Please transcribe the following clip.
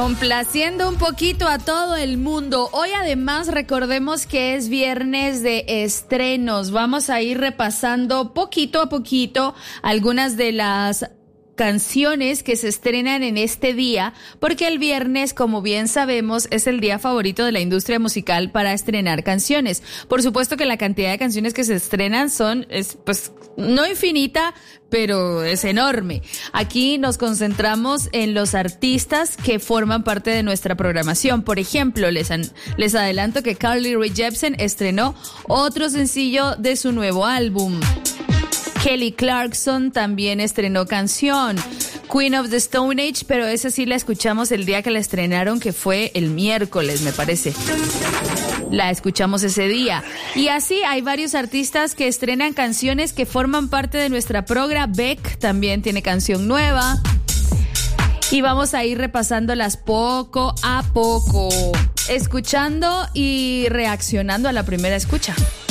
Complaciendo un poquito a todo el mundo. Hoy además recordemos que es viernes de estrenos. Vamos a ir repasando poquito a poquito algunas de las canciones que se estrenan en este día, porque el viernes, como bien sabemos, es el día favorito de la industria musical para estrenar canciones. Por supuesto que la cantidad de canciones que se estrenan es no infinita, pero es enorme. Aquí nos concentramos en los artistas que forman parte de nuestra programación. Por ejemplo, les adelanto que Carly Rae Jepsen estrenó otro sencillo de su nuevo álbum. Kelly Clarkson también estrenó canción. Queen of the Stone Age, pero esa sí la escuchamos el día que la estrenaron, que fue el miércoles, me parece. La escuchamos ese día. Y así hay varios artistas que estrenan canciones que forman parte de nuestra progra. Beck también tiene canción nueva. Y vamos a ir repasándolas poco a poco, escuchando y reaccionando a la primera escucha.